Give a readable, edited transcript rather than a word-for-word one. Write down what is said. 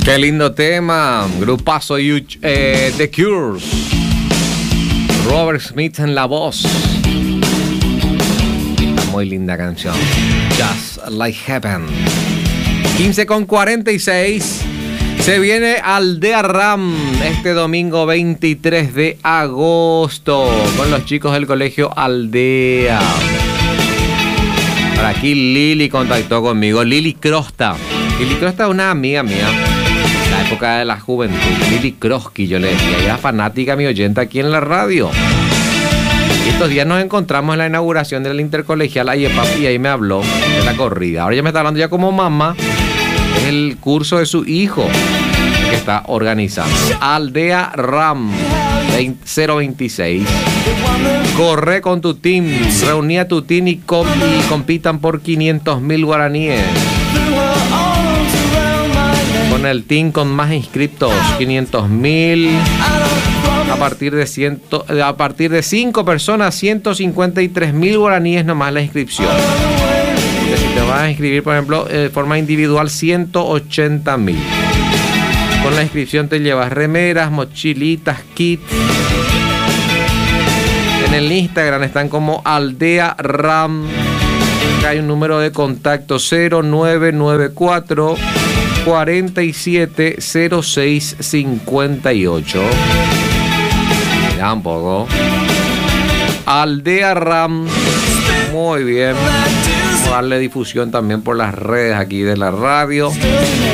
Qué lindo tema. Grupazo The Cure. Robert Smith en la voz. Una muy linda canción. Just Like Heaven. 15:46. Se viene Aldea Ram este domingo 23 de agosto con los chicos del colegio Aldea. Por aquí Lili contactó conmigo. Lili Crosta. Lili Crosta es una amiga mía. La época de la juventud. Lili Kroski, yo le decía. Ella era fanática, mi oyente aquí en la radio. Y estos días nos encontramos en la inauguración del intercolegial Ayepap y ahí me habló de la corrida. Ahora ya me está hablando ya como mamá. Es el curso de su hijo que está organizando. Aldea Ram 026. Corre con tu team. Reuní a tu team y compitan por 500.000 guaraníes. Con el team con más inscriptos, 500.000. A partir de 5 personas, 153.000 guaraníes nomás la inscripción. Si te vas a inscribir, por ejemplo, de forma individual, 180.000. Con la inscripción te llevas remeras, mochilitas, kits. En el Instagram están como Aldea Ram. Acá hay un número de contacto 0994 470658. Mira un poco. Aldea Ram. Muy bien. Vamos a darle difusión también por las redes aquí de la radio.